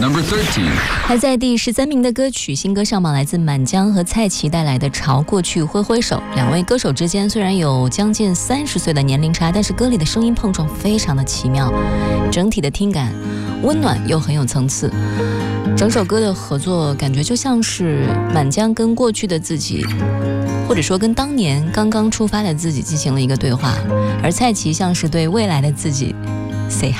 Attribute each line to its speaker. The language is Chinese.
Speaker 1: Number 13.
Speaker 2: 排在第13名的歌曲，新歌上榜，来自满江和蔡奇带来的《朝过去挥挥手》。两位歌手之间虽然有将近30岁的年龄差，但是歌里的声音碰撞非常的奇妙，整体的听感温暖又很有层次。整首歌的合作感觉就像是满江跟过去的自己，或者说跟当年刚刚出发的自己进行了一个对话，而蔡奇像是对未来的自己 say